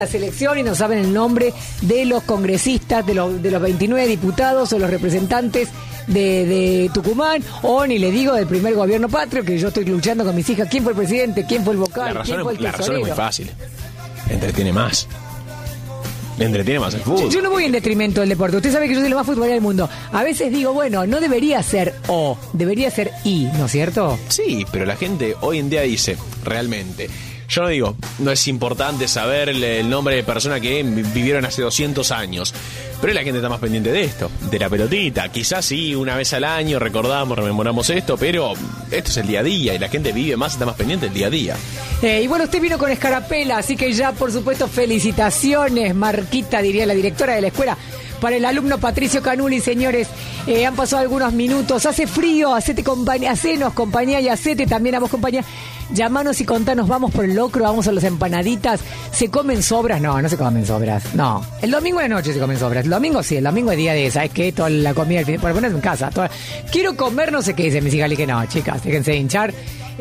la selección y no saben el nombre de los congresistas, de los 29 diputados o los representantes de Tucumán, o ni le digo del primer gobierno patrio, que yo estoy luchando con mis hijas. ¿Quién fue el presidente? ¿Quién fue el vocal? ¿Quién fue el tesorero? La razón es muy fácil. Entretiene más. Me entretiene más el fútbol. Yo no voy en detrimento del deporte. Usted sabe que yo soy lo más futbolero del mundo. A veces digo, bueno, no debería ser O, debería ser I, ¿no es cierto? Sí, pero la gente hoy en día dice, realmente... Yo no digo, no es importante saber el nombre de personas que vivieron hace 200 años, pero la gente está más pendiente de esto, de la pelotita. Quizás sí, una vez al año recordamos, rememoramos esto, pero esto es el día a día y la gente vive más, está más pendiente del día a día. Y bueno, usted vino con escarapela, así que ya, por supuesto, felicitaciones, Marquita, diría la directora de la escuela, para el alumno Patricio Canuli. Señores, han pasado algunos minutos, hace frío, hacenos compañía y hacete también a vos compañía. Llamanos y contanos, vamos por el locro, vamos a las empanaditas. ¿Se comen sobras? No se comen sobras. No. El domingo de noche se comen sobras. El domingo sí, el domingo es día de, ¿sabes qué? Toda la comida, por ponerse en casa. Quiero comer, no sé qué, dice mis hijas. Le dije, no, chicas, déjense de hinchar.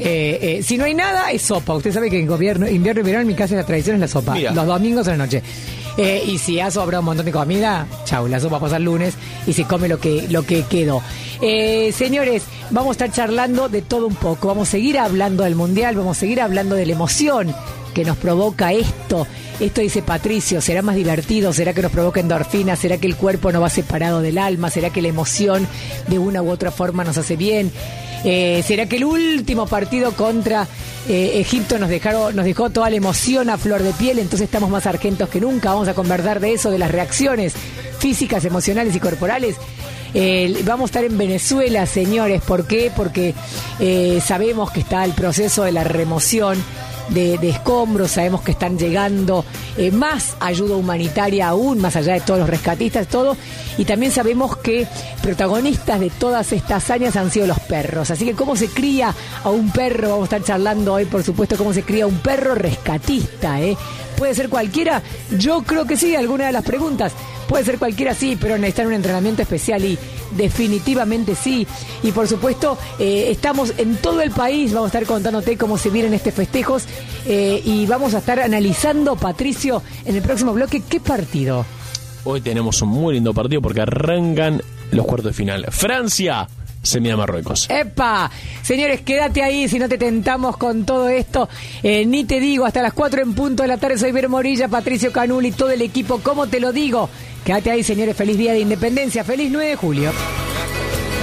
Si no hay nada, es sopa. Usted sabe que en invierno y verano en mi casa la tradición es la sopa. Mira. Los domingos a la noche. Y si ha sobrado un montón de comida, chau, la sopa pasa el lunes y se come lo que quedó. Señores, vamos a estar charlando de todo un poco. Vamos a seguir hablando del Mundial, vamos a seguir hablando de la emoción que nos provoca esto. Esto dice Patricio, ¿será más divertido? ¿Será que nos provoca endorfinas? ¿Será que el cuerpo no va separado del alma? ¿Será que la emoción de una u otra forma nos hace bien? ¿Será que el último partido contra Egipto nos dejó toda la emoción a flor de piel? Entonces estamos más argentos que nunca. Vamos a conversar de eso, de las reacciones físicas, emocionales y corporales. Vamos a estar en Venezuela, señores. ¿Por qué? Porque sabemos que está el proceso de la remoción de escombros, sabemos que están llegando más ayuda humanitaria aún, más allá de todos los rescatistas, todo, y también sabemos que protagonistas de todas estas hazañas han sido los perros, así que cómo se cría a un perro, vamos a estar charlando hoy, por supuesto, cómo se cría un perro rescatista, ¿puede ser cualquiera? Yo creo que sí, alguna de las preguntas. Puede ser cualquiera, sí, pero necesitan un entrenamiento especial y definitivamente sí. Y por supuesto, estamos en todo el país, vamos a estar contándote cómo se vienen estos festejos y vamos a estar analizando, Patricio, en el próximo bloque, ¿qué partido? Hoy tenemos un muy lindo partido porque arrancan los cuartos de final. Francia se mide a Marruecos. ¡Epa! Señores, quédate ahí si no te tentamos con todo esto. Ni te digo, hasta las 4 en punto de la tarde. Soy Vero Morilla, Patricio Canuli, todo el equipo. ¿Cómo te lo digo? Quédate ahí, señores. Feliz Día de Independencia. Feliz 9 de julio.